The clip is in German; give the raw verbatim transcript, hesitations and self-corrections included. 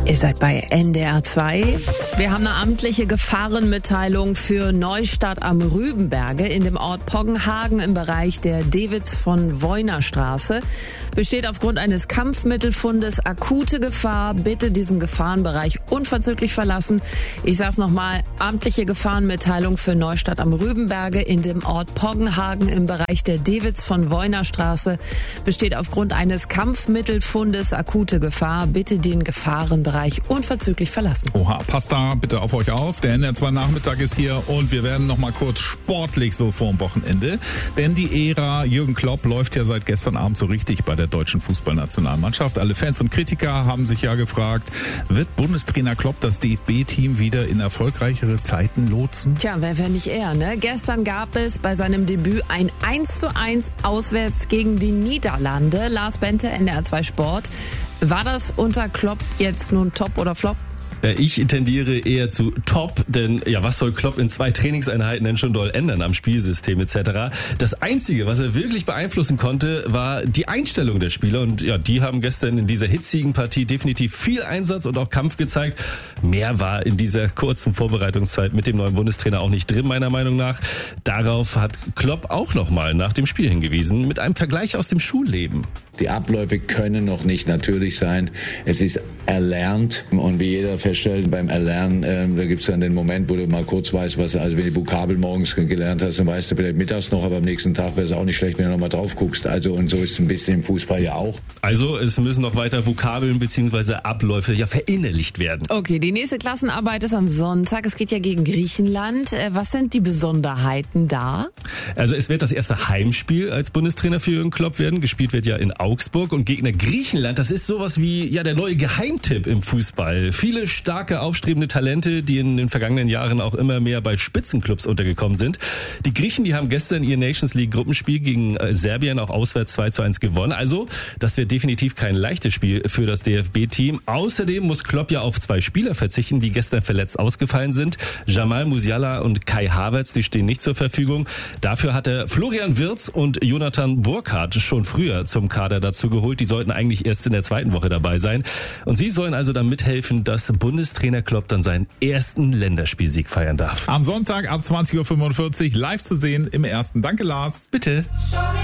Ihr seid bei N D R zwei. Wir haben eine amtliche Gefahrenmitteilung für Neustadt am Rübenberge in dem Ort Poggenhagen im Bereich der Dewitz-von-Woyner-Straße. Besteht aufgrund eines Kampfmittelfundes akute Gefahr. Bitte diesen Gefahrenbereich unverzüglich verlassen. Ich sag's nochmal, amtliche Gefahrenmitteilung für Neustadt am Rübenberge in dem Ort Poggenhagen im Bereich der Dewitz-von-Woyner-Straße. Besteht aufgrund eines Kampfmittelfundes akute Gefahr. Bitte den Gefahrenbereich unverzüglich verlassen. Oha, passt da bitte auf euch auf. Der N D R zwei Nachmittag ist hier und wir werden noch mal kurz sportlich so vorm Wochenende. Denn die Ära Jürgen Klopp läuft ja seit gestern Abend so richtig bei der deutschen Fußballnationalmannschaft. Alle Fans und Kritiker haben sich ja gefragt, wird Bundestrainer Klopp das D F B-Team wieder in erfolgreichere Zeiten lotsen? Tja, wer, wer nicht er, ne? Gestern gab es bei seinem Debüt ein eins zu eins auswärts gegen die Niederlande. Lars Bente, N D R zwei Sport. War das unter Klopp jetzt nun Top oder Flop? Ich tendiere eher zu top, denn ja, was soll Klopp in zwei Trainingseinheiten denn schon doll ändern am Spielsystem et cetera. Das Einzige, was er wirklich beeinflussen konnte, war die Einstellung der Spieler und ja, die haben gestern in dieser hitzigen Partie definitiv viel Einsatz und auch Kampf gezeigt. Mehr war in dieser kurzen Vorbereitungszeit mit dem neuen Bundestrainer auch nicht drin, meiner Meinung nach. Darauf hat Klopp auch nochmal nach dem Spiel hingewiesen, mit einem Vergleich aus dem Schulleben. Die Abläufe können noch nicht natürlich sein. Es ist erlernt und wie jeder feststellt, beim Erlernen, äh, da gibt's dann den Moment, wo du mal kurz weißt, was, also wenn du Vokabel morgens gelernt hast, dann weißt du vielleicht mittags noch, aber am nächsten Tag wäre es auch nicht schlecht, wenn du nochmal drauf guckst. Also und so ist es ein bisschen im Fußball ja auch. Also es müssen noch weiter Vokabeln bzw. Abläufe ja verinnerlicht werden. Okay, die nächste Klassenarbeit ist am Sonntag. Es geht ja gegen Griechenland. Was sind die Besonderheiten da? Also es wird das erste Heimspiel als Bundestrainer für Jürgen Klopp werden. Gespielt wird ja in Augsburg und Gegner Griechenland, das ist sowas wie ja der neue Geheimtipp im Fußball. Viele starke, aufstrebende Talente, die in den vergangenen Jahren auch immer mehr bei Spitzenclubs untergekommen sind. Die Griechen, die haben gestern ihr Nations League Gruppenspiel gegen äh, Serbien auch auswärts zwei zu eins gewonnen. Also das wird definitiv kein leichtes Spiel für das D F B-Team. Außerdem muss Klopp ja auf zwei Spieler verzichten, die gestern verletzt ausgefallen sind. Jamal Musiala und Kai Havertz, die stehen nicht zur Verfügung. Dafür hat er Florian Wirtz und Jonathan Burkhardt schon früher zum Kader dazu geholt. Die sollten eigentlich erst in der zweiten Woche dabei sein. Und sie sollen also dann mithelfen, dass Bundestrainer Klopp dann seinen ersten Länderspielsieg feiern darf. Am Sonntag ab zwanzig Uhr fünfundvierzig live zu sehen im Ersten. Danke, Lars. Bitte.